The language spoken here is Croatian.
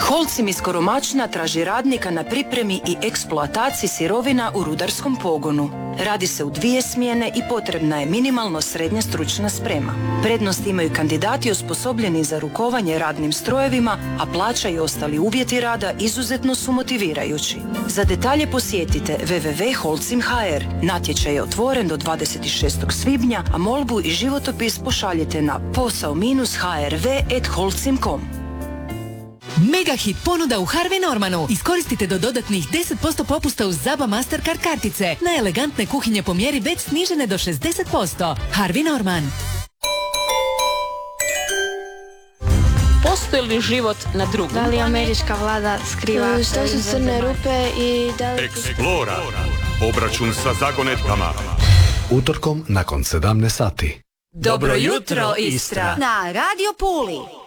Holcim iz Koromačna traži radnika na pripremi i eksploataciji sirovina u rudarskom pogonu. Radi se u 2 smjene i potrebna je minimalno srednja stručna sprema. Prednost imaju kandidati osposobljeni za rukovanje radnim strojevima, a plaća i ostali uvjeti rada izuzetno su motivirajući. Za detalje posjetite www.holcim.hr. Natječaj je otvoren do 26. svibnja, a molbu i životopis pošaljite na posao-hrv@holcim.com. Mega hit ponuda u Harvey Normanu. Iskoristite do dodatnih 10% popusta uz ZABA Mastercard kartice. Na elegantne kuhinje po mjeri već snižene do 60%. Harvey Norman. Postoji li život na drugom? Da li američka vlada skriva što su crne rupe i da li... Explora. Obračun sa zagonetkama. Utorkom nakon 17 sati. Dobro jutro, Istra. Na Radio Puli.